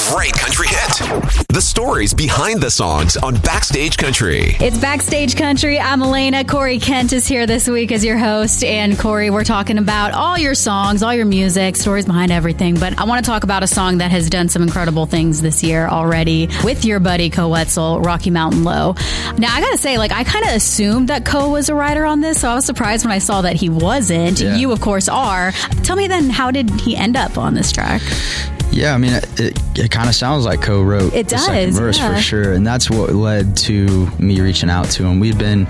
great country hit. The stories behind the songs on Backstage Country. It's Backstage Country. I'm Elena. Corey Kent is here this week as your host. And Corey, we're talking about all your songs, all your music, stories behind everything. But I want to talk about a song that has done some incredible things this year already with your buddy Koe Wetzel, Rocky Mountain Low. Now, I got to say, I kind of assumed that Koe was a writer on this, so I was surprised when I saw that he wasn't. Yeah. You, of course, are. Tell me then, how did he end up on this track? Yeah, I mean, it kind of sounds like Koe wrote the second verse for sure. And that's what led to me reaching out to him. We've been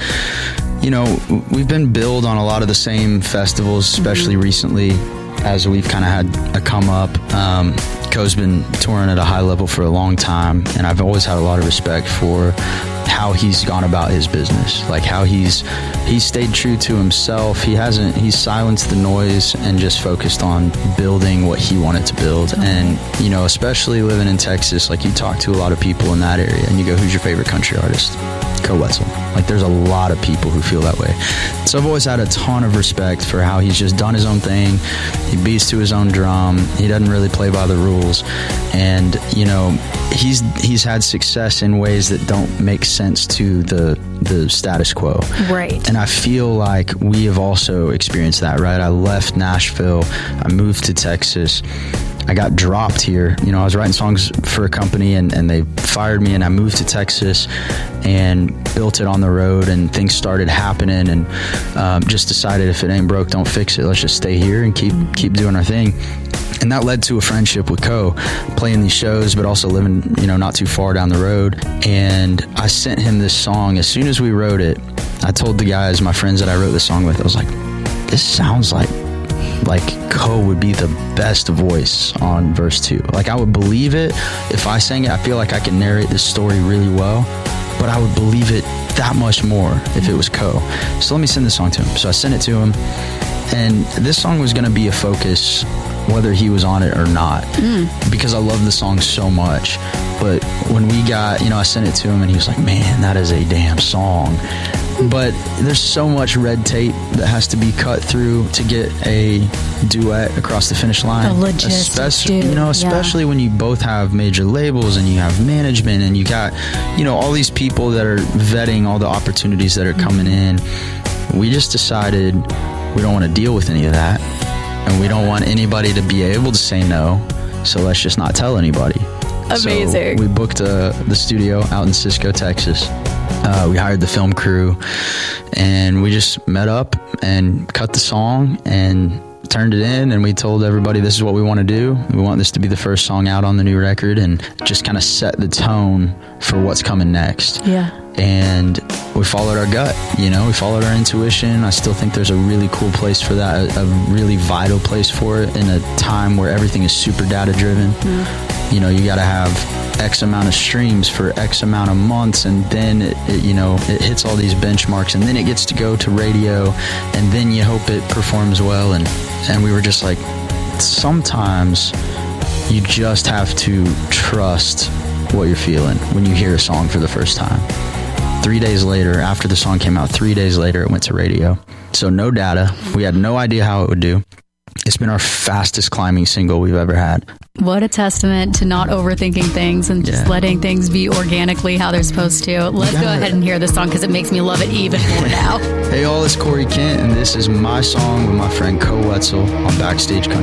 billed on a lot of the same festivals, especially recently, as we've kind of had a come up. Koe's been touring at a high level for a long time, and I've always had a lot of respect for how he's gone about his business, like how he's stayed true to himself. He's silenced the noise and just focused on building what he wanted to build. And, especially living in Texas, you talk to a lot of people in that area and you go, who's your favorite country artist? Koe Wetzel. There's a lot of people who feel that way. So I've always had a ton of respect for how he's just done his own thing. He beats to his own drum. He doesn't really play by the rules. And, he's had success in ways that don't make sense to the status quo. Right. And I feel like we have also experienced that, right? I left Nashville. I moved to Texas. I got dropped here. I was writing songs for a company and they fired me, and I moved to Texas and built it on the road, and things started happening, and just decided if it ain't broke, don't fix it. Let's just stay here and keep doing our thing. And that led to a friendship with Koe, playing these shows, but also living, not too far down the road. And I sent him this song. As soon as we wrote it, I told the guys, my friends that I wrote this song with, I was like, this sounds like Koe would be the best voice on verse 2. I would believe it if I sang it. I feel like I can narrate this story really well, but I would believe it that much more if it was Koe. So let me send this song to him. So I sent it to him, and this song was going to be a focus whether he was on it or not, because I love the song so much. But when we got, I sent it to him and he was like, man, that is a damn song. But there's so much red tape that has to be cut through to get a duet across the finish line. The logistics, especially when you both have major labels and you have management and you got, all these people that are vetting all the opportunities that are coming in. We just decided we don't want to deal with any of that, and we don't want anybody to be able to say no. So let's just not tell anybody. Amazing. So we booked the studio out in Cisco, Texas. We hired the film crew, and we just met up and cut the song and turned it in, and we told everybody this is what we want to do. We want this to be the first song out on the new record, and just kind of set the tone for what's coming next. Yeah. And we followed our gut, we followed our intuition. I still think there's a really cool place for that, a really vital place for it in a time where everything is super data driven. You got to have X amount of streams for X amount of months, and then it hits all these benchmarks, and then it gets to go to radio, and then you hope it performs well. And we were just like, sometimes you just have to trust what you're feeling when you hear a song for the first time. 3 days later, after the song came out, 3 days later, it went to radio. So no data. We had no idea how it would do. It's been our fastest climbing single we've ever had. What a testament to not overthinking things and just letting things be organically how they're supposed to. Let's go ahead and hear this song because it makes me love it even more now. Hey all, it's Corey Kent, and this is my song with my friend Koe Wetzel on Backstage Country.